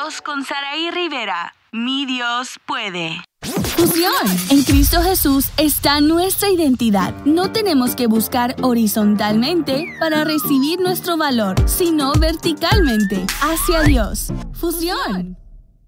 Dios con Saraí Rivera. Mi Dios puede. Fusión. En Cristo Jesús está nuestra identidad. No tenemos que buscar horizontalmente para recibir nuestro valor, sino verticalmente, hacia Dios. Fusión.